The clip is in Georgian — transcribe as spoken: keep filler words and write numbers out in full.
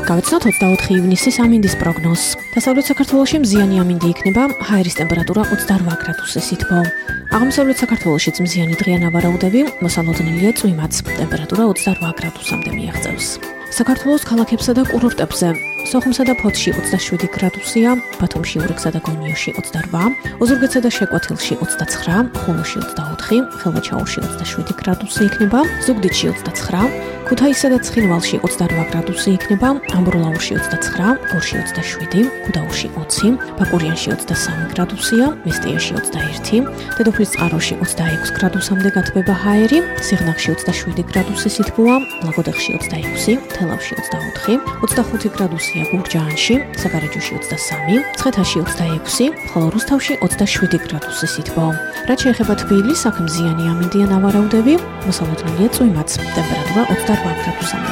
Გავეცნოთ ოცდაოთხი ივნისის ამინდის პროგნოზს. დასავლეთ საქართველოში მზიანი ამინდი იქნება, ჰაერის ტემპერატურა ოცდაორ გრადუსის ითბო. აღმოსავლეთ საქართველოშიც მზიანი დღეა ნავარაუდები, მოსალოდნელია წვიმაც, ტემპერატურა ოცდაორ გრადუსამდე მიაღწევს. საქართველოს ქალაქებსა და კურორტებზე სოხუმსა და ფოთში ოცდაშვიდი გრადუსია, ბათუმში, ურიგსა და გონიოში ოცდაორ, ოზურგეთსა და შეკვეთილში ოცდაცხრა, ხულოში ოცდაოთხი, ხილვაჩაურში ოცდაშვიდი გრადუსი იქნება, ზუგდიდში ოცდაცხრა, ქუთაისსა და ცხინვალში ოცდაორ გრადუსი იქნება, ამბროლაურში ოცდაცხრა, გორში ოცდაშვიდი, გუდაურში ოცი, ბაკურიანში ოცდასამი გრადუსია, მესტიაში ოცდაერთი, დედოფლის წყაროში ოცდაექვსი გრადუსამდე გათბება ჰაერი, სიღნაღში ოცდაშვიდი გრადუსის ითბოა, ლაგოდეხში ოცდაექვსი, თელავში ოცდაოთხი, ოცდახუთი გრადუსია გურჯაანში, საგარეჯოში ოცდასამი, მცხეთაში ოცდაექვსი, ხოლო რუსთავში ოცდაშვიდი გრადუსის ითბო. რაც შეეხება თბილისს, აქ მზიანი ამინდია ნავარაუდები, მოსალოდნელია წვიმაც, ტემპერატურა ოცდაორ გრადუსამდე